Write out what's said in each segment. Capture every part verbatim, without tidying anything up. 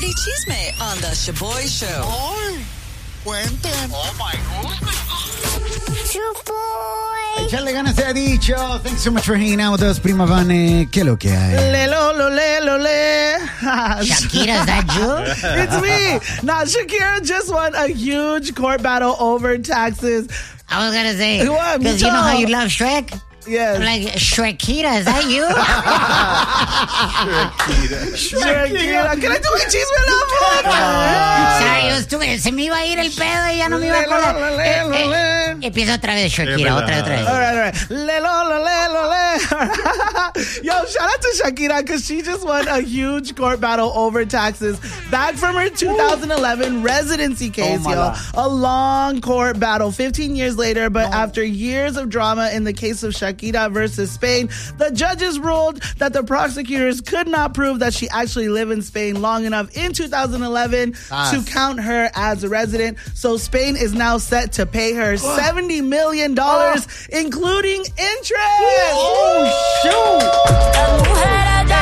celebrity chisme on the Shaboy Show. ¡Ay! Cuenten. Oh my goodness. Shaboy. Échale ganas, se ha dicho. Thanks so much for hanging out with us, Prima Vane. ¿Qué lo que hay? Le, lo, lo, le, lo, le. Shakira, is that you? It's me. Now, Shakira just won a huge court battle over taxes. I was gonna say, What? because you know how you love Shrek? Yes. I'm like, Shrekita, is that you? Shakira. Can I do my chisme love? Sorry, yo estuve, se me iba a ir el pedo y ya no me iba a acordar. Eh, eh, empieza otra vez, Shakira, otra vez, otra vez. All right, all right. Le, lo, lo, le, lo, le. Yo, shout out to Shakira because she just won a huge court battle over taxes back from her two thousand eleven residency case, Oh, yo. A long court battle fifteen years later, but no. after years of drama in the case of Shakira versus Spain, the judges ruled that the prosecutors could not prove that she actually lived in Spain long enough in two thousand eleven ah. to count her as a resident. So Spain is now set to pay her seventy million dollars, oh. including interest. Oh, shoot!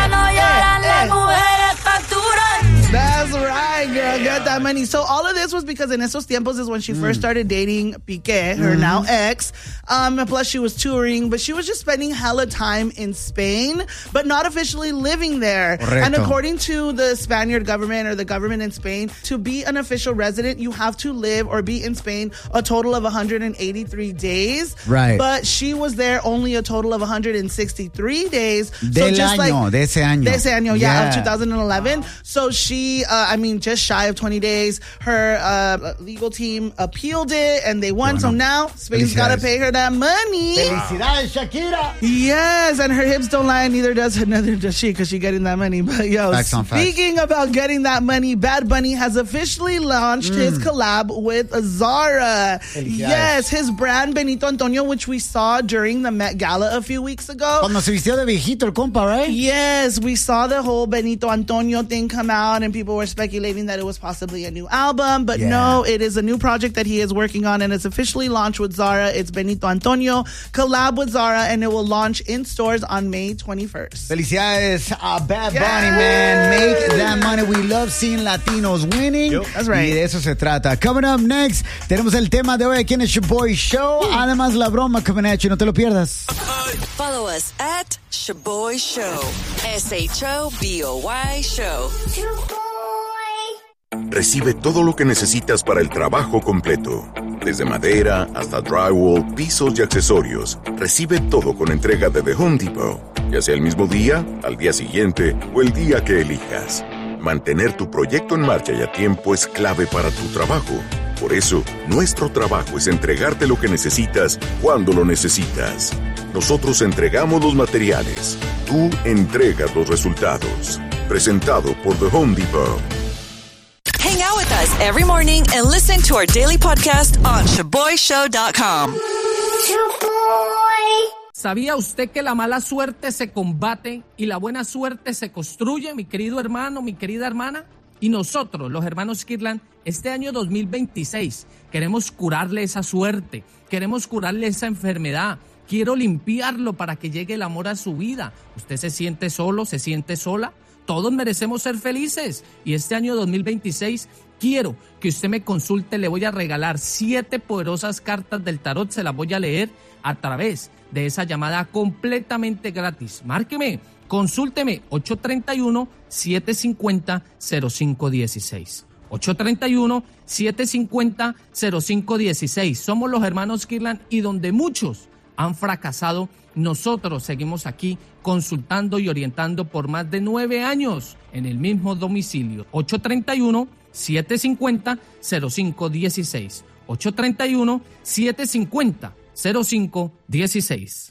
That's right, girl. Get that money. So all of this was because in esos tiempos is when she mm. first started dating Piqué, her mm. now ex. Um, and plus she was touring, but she was just spending hella time in Spain, but not officially living there. Correcto. And according to the Spaniard government or the government in Spain, to be an official resident, you have to live or be in Spain a total of one hundred eighty-three days. Right. But she was there only a total of one hundred sixty-three days. Del so just año, like, de ese año. De ese año, yeah, yeah. of two thousand eleven. So she, uh, I mean, just shy of twenty days, her uh, legal team appealed it and they won. Bueno. So now Spain's got to pay her that money. Felicidades, Shakira. Yes, and her hips don't lie, neither does neither does she, because she's getting that money. But yo, facts speaking about getting that money, Bad Bunny has officially launched mm. his collab with Zara. Yes, his brand Benito Antonio, which we saw during the Met Gala a few weeks ago. Cuando se vistió de viejito el compa, right? Yes, we saw the whole Benito Antonio thing come out, and people were speculating that it was possibly a new album, but yeah. no, it is a new project that he is working on, and it's officially launched with Zara. It's Benito Antonio, collab with Zara, and it will launch in stores on May twenty-first. Felicidades a Bad Bunny, yes. man. Make that money. We love seeing Latinos winning. Yep. That's right. Y de eso se trata. Coming up next, tenemos el tema de hoy aquí en el Shaboy Show. Mm. Además, la broma coming at you. No te lo pierdas. Follow us at Shaboy Show. S H O B O Y Show. Recibe todo lo que necesitas para el trabajo completo. Desde madera hasta drywall, pisos y accesorios. Recibe todo con entrega de The Home Depot. Ya sea el mismo día, al día siguiente o el día que elijas. Mantener tu proyecto en marcha y a tiempo es clave para tu trabajo. Por eso, nuestro trabajo es entregarte lo que necesitas cuando lo necesitas. Nosotros entregamos los materiales. Tú entregas los resultados. Presentado por The Home Depot. Hang out with us every morning and listen to our daily podcast on shaboy show dot com. ¿Sabía usted que la mala suerte se combate y la buena suerte se construye, mi querido hermano, mi querida hermana? Y nosotros, los hermanos Kirtland, este año dos mil veintiséis, queremos curarle esa suerte, queremos curarle esa enfermedad. Quiero limpiarlo para que llegue el amor a su vida. ¿Usted se siente solo, se siente sola? Todos merecemos ser felices y este año dos mil veintiséis quiero que usted me consulte. Le voy a regalar siete poderosas cartas del tarot. Se las voy a leer a través de esa llamada completamente gratis. Márqueme, consúlteme ocho tres uno, siete cinco cero, cero cinco uno seis. ocho tres uno, siete cinco cero, cero cinco uno seis. Somos los hermanos Kirtland y donde muchos han fracasado, nosotros seguimos aquí consultando y orientando por más de nueve años en el mismo domicilio. ocho tres uno, siete cinco cero, cero cinco uno seis. ocho tres uno, siete cinco cero, cero cinco uno seis.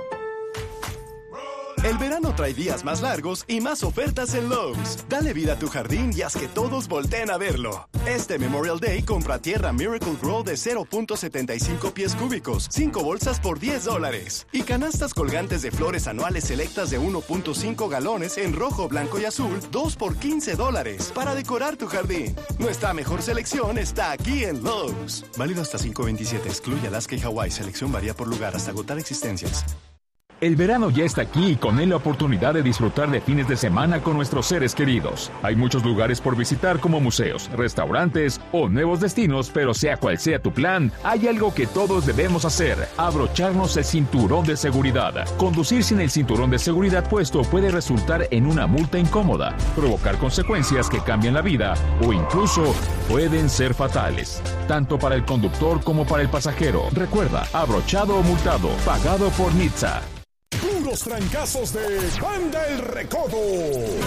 El verano trae días más largos y más ofertas en Lowe's. Dale vida a tu jardín y haz que todos volteen a verlo. Este Memorial Day compra tierra Miracle Grow de cero punto setenta y cinco pies cúbicos, cinco bolsas por diez dólares. Y canastas colgantes de flores anuales selectas de uno punto cinco galones en rojo, blanco y azul, dos por quince dólares para decorar tu jardín. Nuestra mejor selección está aquí en Lowe's. Válido hasta cinco veintisiete, excluye Alaska y Hawái. Selección varía por lugar hasta agotar existencias. El verano ya está aquí y con él la oportunidad de disfrutar de fines de semana con nuestros seres queridos. Hay muchos lugares por visitar como museos, restaurantes o nuevos destinos, pero sea cual sea tu plan, hay algo que todos debemos hacer: abrocharnos el cinturón de seguridad. Conducir sin el cinturón de seguridad puesto puede resultar en una multa incómoda, provocar consecuencias que cambian la vida o incluso pueden ser fatales, tanto para el conductor como para el pasajero. Recuerda, abrochado o multado, pagado por N H T S A. Puros trancazos de Banda El Recodo.